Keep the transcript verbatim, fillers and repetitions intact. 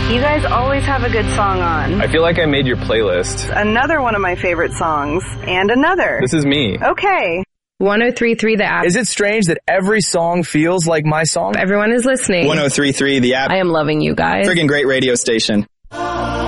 You guys always have a good song on. I feel like I made your playlist. Another one of my favorite songs. And another. This is me. Okay. one oh three point three The App. Is it strange that every song feels like my song? Everyone is listening. one oh three point three The App. I am loving you guys. Friggin' great radio station.